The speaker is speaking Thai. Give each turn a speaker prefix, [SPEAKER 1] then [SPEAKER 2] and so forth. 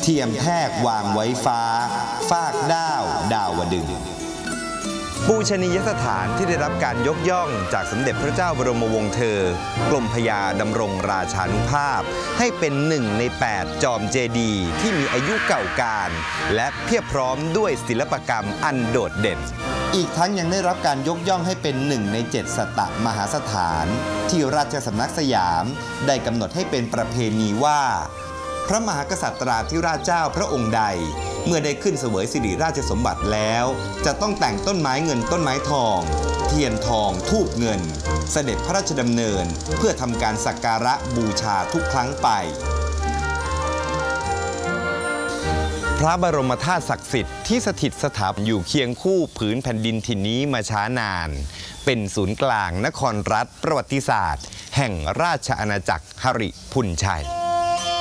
[SPEAKER 1] เทียมแพกวางไว้ฟ้าฟากด้าวดาวดึงปูชนียสถานที่ได้รับการยกย่องจากสมเด็จพระเจ้าบรมวงศ์เธอกรมพระยาดำรงราชานุภาพให้เป็น1 ใน 8 จอมเจดีย์ที่มีอายุเก่าการและเพียบพร้อมด้วยศิลปกรรมอันโดดเด่นอีกทั้งยังได้รับการยกย่องให้เป็น1 ใน 7 สตมหาสถานที่ราชสำนักสยามได้กำหนดให้เป็นประเพณีว่าพระมหากษัตริย์เจ้าพระองค์ใดเมื่อได้ขึ้นเสวยสิริราชสมบัติแล้วจะต้องแต่งต้นไม้เงินต้นไม้ทองเทียนทองธูปเงินเสด็จพระราชดำเนินเพื่อทำการสักการะบูชาทุกครั้งไปพระบรมธาตุศักดิ์สิทธิ์ที่สถิตสถาพอยู่เคียงคู่ผืนแผ่นดินถิ่นนี้มาช้านานเป็นศูนย์กลางนครรัฐประวัติศาสตร์แห่งราชอาณาจักรหริพุนชัย